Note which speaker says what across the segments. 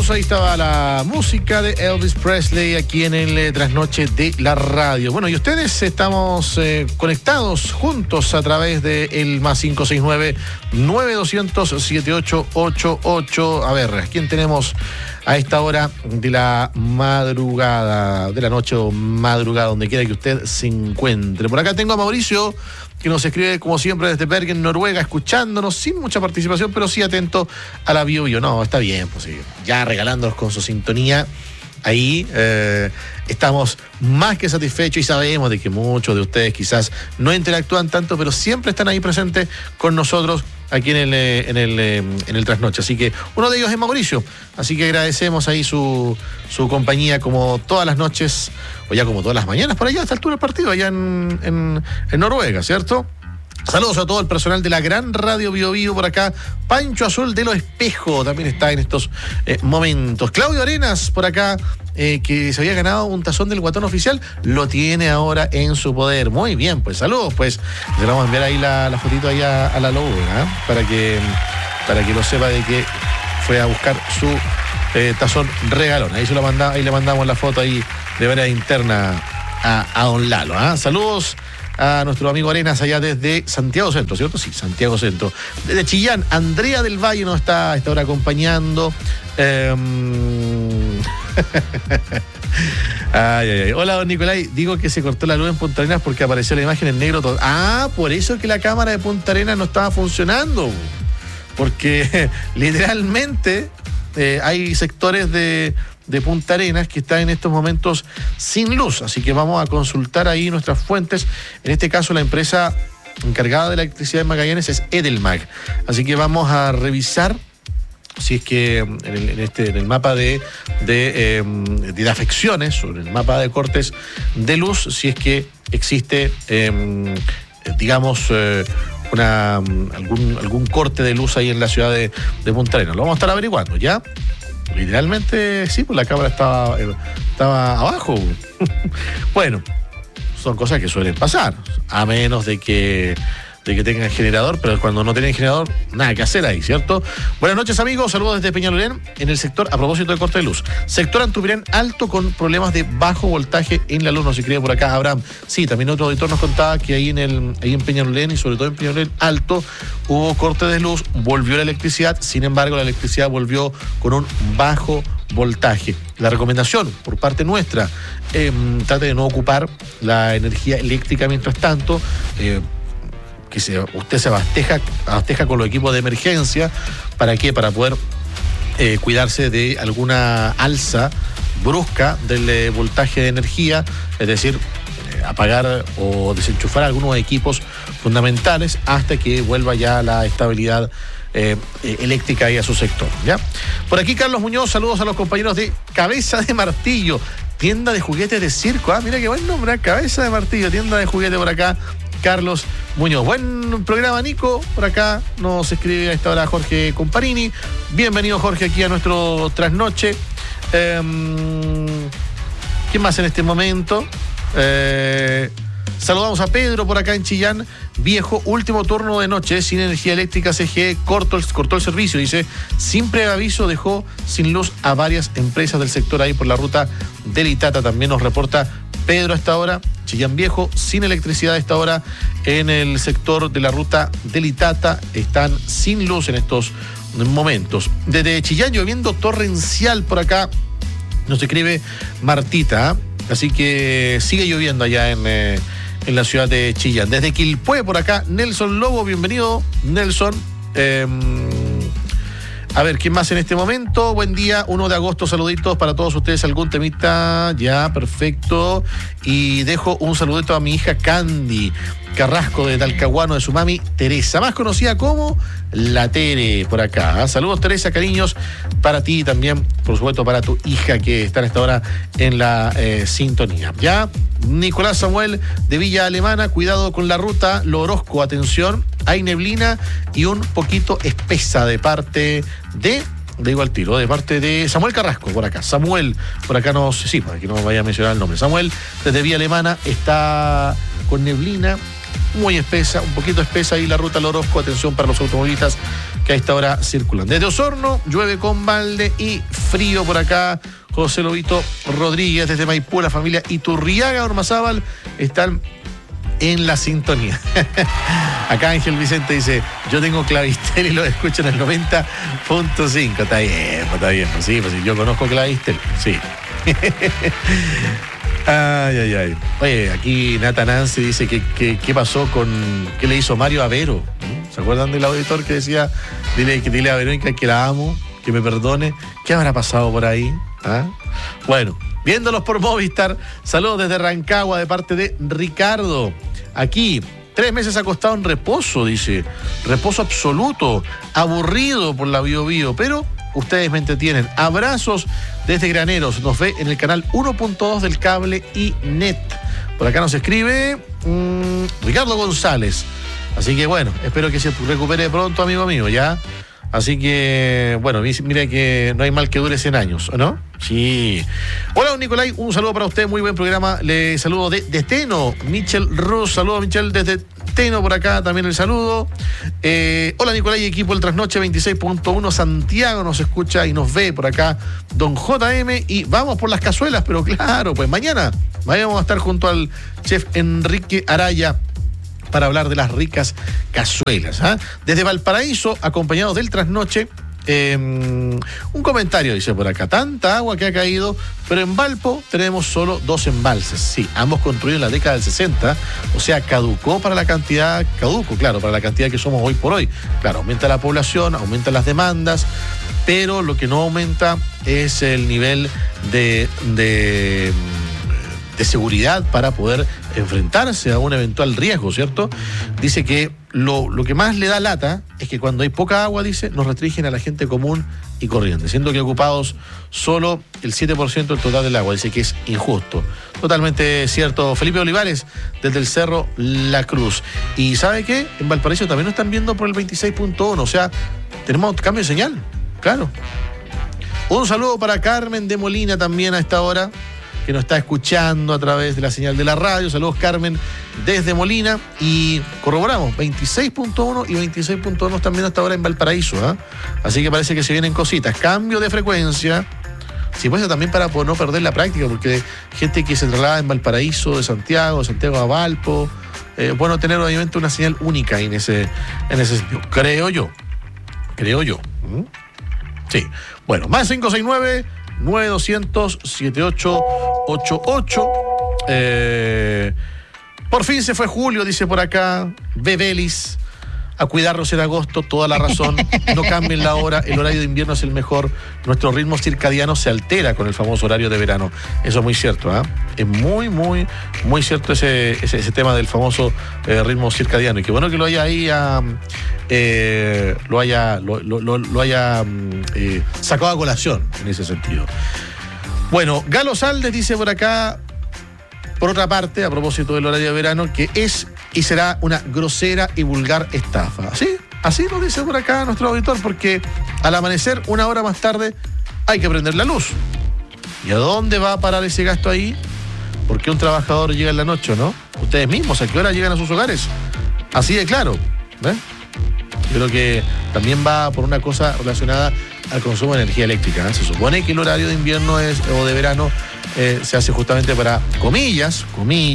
Speaker 1: amigos, ahí estaba la música de Elvis Presley aquí en el Trasnoche de la Radio. Bueno, y ustedes estamos conectados juntos a través de el +569 9200 7888. A ver, ¿quién tenemos a esta hora de la madrugada, de la noche o madrugada, donde quiera que usted se encuentre? Por acá tengo a Mauricio, que nos escribe como siempre desde Bergen, Noruega, escuchándonos sin mucha participación, pero sí atento a la Bio Bio. No, está bien, pues sí, ya regalándonos con su sintonía. Ahí estamos más que satisfechos y sabemos de que muchos de ustedes quizás no interactúan tanto, pero siempre están ahí presentes con nosotros aquí en el Trasnoche. Así que uno de ellos es Mauricio. Así que agradecemos ahí su compañía como todas las noches, o ya como todas las mañanas, por allá a esta altura del partido, allá en Noruega, ¿cierto? Saludos a todo el personal de la gran Radio Bio Bio por acá. Pancho Azul de los Espejos también está en estos momentos. Claudio Arenas por acá, que se había ganado un tazón del Guatón Oficial, lo tiene ahora en su poder. Muy bien, pues saludos, pues. Le vamos a enviar ahí la fotito ahí a la Lobo, ¿eh? para que lo sepa de que fue a buscar su tazón regalón. Ahí le mandamos la foto ahí de manera interna a don Lalo, ¿eh? Saludos a nuestro amigo Arenas allá desde Santiago Centro, ¿cierto? Sí, Santiago Centro. Desde Chillán, Andrea del Valle nos está ahora acompañando. Hola, don Nicolai. Digo que se cortó la luz en Punta Arenas porque apareció la imagen en negro todo. Por eso es que la cámara de Punta Arenas no estaba funcionando. Porque literalmente hay sectores de Punta Arenas que está en estos momentos sin luz, así que vamos a consultar ahí nuestras fuentes. En este caso la empresa encargada de la electricidad de Magallanes es Edelmag, así que vamos a revisar si es que en el mapa de afecciones, o en el mapa de cortes de luz, si es que existe algún corte de luz ahí en la ciudad de Punta Arenas. Lo vamos a estar averiguando, ¿ya? Literalmente, sí, pues la cámara estaba abajo. Bueno, son cosas que suelen pasar, a menos de que tengan generador, pero cuando no tienen generador, nada que hacer ahí, ¿cierto? Buenas noches, amigos, saludos desde Peñalolén, en el sector, a propósito de corte de luz, sector Antupirén alto con problemas de bajo voltaje en la luz, nos escribe por acá Abraham. Sí, también otro auditor nos contaba que ahí en Peñalolén, y sobre todo en Peñalolén alto, hubo corte de luz, volvió la electricidad, sin embargo la electricidad volvió con un bajo voltaje. La recomendación por parte nuestra, trate de no ocupar la energía eléctrica mientras tanto, usted se abasteja con los equipos de emergencia. ¿Para qué? Para poder cuidarse de alguna alza brusca del voltaje de energía, es decir, apagar o desenchufar algunos equipos fundamentales hasta que vuelva ya la estabilidad eléctrica ahí a su sector, ¿ya? Por aquí Carlos Muñoz, saludos a los compañeros de Cabeza de Martillo, tienda de juguetes de circo. Mira qué buen nombre, Cabeza de Martillo, tienda de juguetes por acá. Carlos Muñoz. Buen programa, Nico. Por acá nos escribe a esta hora Jorge Comparini. Bienvenido, Jorge, aquí a nuestro Trasnoche. ¿Quién más en este momento? Saludamos a Pedro por acá en Chillán. Viejo, último turno de noche, sin energía eléctrica, CGE cortó el servicio, dice. Sin preaviso dejó sin luz a varias empresas del sector ahí por la ruta del Itata. También nos reporta Pedro a esta hora. Chillán Viejo, sin electricidad a esta hora en el sector de la ruta del Itata. Están sin luz en estos momentos. Desde Chillán lloviendo torrencial por acá, nos escribe Martita. Así que sigue lloviendo allá en la ciudad de Chillán. Desde Quilpué por acá, Nelson Lobo, bienvenido, Nelson. A ver, ¿quién más en este momento? Buen día, 1 de agosto, saluditos para todos ustedes. ¿Algún temita? Ya, perfecto. Y dejo un saludito a mi hija Candy Carrasco de Talcahuano, de su mami Teresa, más conocida como la Tere, por acá. Saludos, Teresa, cariños para ti y también, por supuesto, para tu hija que está en esta hora en la sintonía. Ya, Nicolás Samuel de Villa Alemana, cuidado con la ruta, Lo Orozco, atención, hay neblina y un poquito espesa de parte de parte de Samuel Carrasco, por acá. Samuel, por acá para que no vaya a mencionar el nombre. Samuel, desde Villa Alemana, está con neblina muy espesa, un poquito espesa ahí la ruta Lo Orozco. Atención para los automovilistas que a esta hora circulan. Desde Osorno, llueve con balde y frío por acá. José Lobito Rodríguez, desde Maipú, la familia Iturriaga, Ormazábal, están en la sintonía. Acá Ángel Vicente dice, yo tengo Clavistel y lo escucho en el 90.5. Está bien, pues sí, yo conozco Clavistel, sí. Ay. Oye, aquí Nata Nancy dice que qué pasó con, qué le hizo Mario a Vero. ¿Se acuerdan del auditor que decía, dile a Verónica que la amo, que me perdone? ¿Qué habrá pasado por ahí? ¿Ah? Bueno, viéndolos por Movistar, saludos desde Rancagua de parte de Ricardo. Aquí, 3 meses acostado en reposo, dice. Reposo absoluto, aburrido por la Bio, pero ustedes me entretienen. Abrazos desde Graneros. Nos ve en el canal 1.2 del cable y net. Por acá nos escribe Ricardo González. Así que bueno, espero que se recupere pronto, amigo mío, ¿ya? Así que, bueno, mira que no hay mal que dure 100 años, ¿o no? Sí. Hola, don Nicolai, un saludo para usted, muy buen programa. Le saludo de Teno, Michel Ruz, saludo a Michel desde Teno, por acá también el saludo. Hola, Nicolai, equipo del Trasnoche 26.1, Santiago nos escucha y nos ve por acá, don JM, y vamos por las cazuelas, pero claro, pues mañana vamos a estar junto al chef Enrique Araya para hablar de las ricas cazuelas. Desde Valparaíso, acompañados del Trasnoche, un comentario dice por acá, tanta agua que ha caído, pero en Valpo tenemos solo 2 embalses. Sí, ambos construidos en la década del 60, o sea, para la cantidad que somos hoy por hoy. Claro, aumenta la población, aumentan las demandas, pero lo que no aumenta es el nivel de seguridad para poder enfrentarse a un eventual riesgo, ¿cierto? Dice que lo que más le da lata es que cuando hay poca agua, dice, nos restringen a la gente común y corriente, siendo que ocupados solo el 7% del total del agua. Dice que es injusto. Totalmente cierto. Felipe Olivares, desde el Cerro La Cruz. Y ¿sabe qué? En Valparaíso también nos están viendo por el 26.1, o sea, tenemos cambio de señal, claro. Un saludo para Carmen de Molina también a esta hora, que nos está escuchando a través de la señal de la radio. Saludos, Carmen, desde Molina. Y corroboramos, 26.1 y 26.1 también hasta ahora en Valparaíso. Así que parece que se vienen cositas. Cambio de frecuencia. Sí, pues también para no perder la práctica, porque gente que se traslada en Valparaíso, de Santiago a Valpo. Bueno, tener obviamente una señal única en ese sentido. Creo yo. Sí. Bueno, más 569 9200 7888. Por fin se fue julio, dice por acá Bebelis. A cuidarnos en agosto, toda la razón. No cambien la hora, el horario de invierno es el mejor. Nuestro ritmo circadiano se altera con el famoso horario de verano. Eso es muy cierto, Es muy cierto ese tema del famoso ritmo circadiano. Y qué bueno que lo haya ahí lo haya sacado a colación en ese sentido. Bueno, Galo Saldes dice por acá, por otra parte, a propósito del horario de verano, que es y será una grosera y vulgar estafa. ¿Sí? Así lo dice por acá nuestro auditor, porque al amanecer, 1 hora más tarde, hay que prender la luz. ¿Y a dónde va a parar ese gasto ahí? ¿Por qué un trabajador llega en la noche, no? Ustedes mismos, ¿a qué hora llegan a sus hogares? Así de claro. Yo creo que también va por una cosa relacionada al consumo de energía eléctrica. Se supone que el horario de invierno o de verano se hace justamente para, comillas,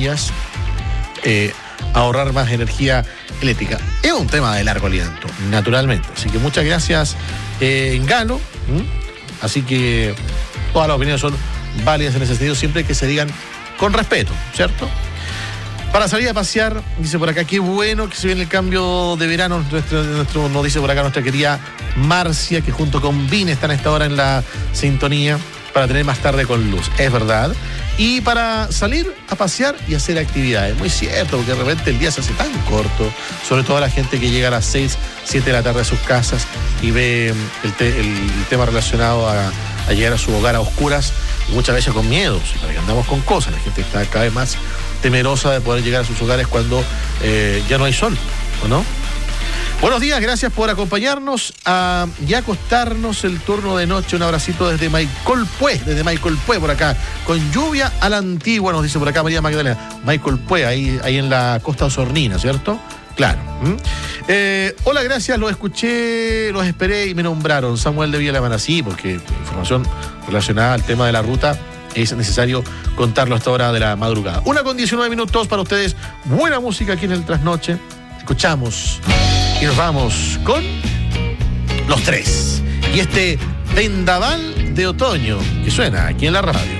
Speaker 1: ahorrar más energía eléctrica. Es un tema de largo aliento, naturalmente. Así que muchas gracias, Galo. Así que todas las opiniones son válidas en ese sentido, siempre que se digan con respeto, ¿cierto? Para salir a pasear, dice por acá, qué bueno que se viene el cambio de verano. Nos dice por acá nuestra querida Marcia, que junto con Vine están a esta hora en la sintonía para tener más tarde con luz. Es verdad. Y para salir a pasear y hacer actividades. Muy cierto, porque de repente el día se hace tan corto, sobre todo a la gente que llega a las 6, 7 de la tarde a sus casas y ve el tema relacionado a llegar a su hogar a oscuras, y muchas veces con miedos, para que andamos con cosas. La gente está cada vez más temerosa de poder llegar a sus hogares cuando ya no hay sol, ¿o no? Buenos días, gracias por acompañarnos y acostarnos el turno de noche. Un abracito desde Maicolpué, por acá, con lluvia a la antigua, nos dice por acá María Magdalena. Maicolpué, ahí en la costa osornina, ¿cierto? Claro. Hola, gracias, los escuché, los esperé y me nombraron. Samuel de Villa Alemana. Sí, porque información relacionada al tema de la ruta es necesario contarlo hasta hora de la madrugada. 1:19 para ustedes. Buena música aquí en el Trasnoche. Escuchamos y nos vamos con Los Tres. Y este vendaval de otoño que suena aquí en la radio.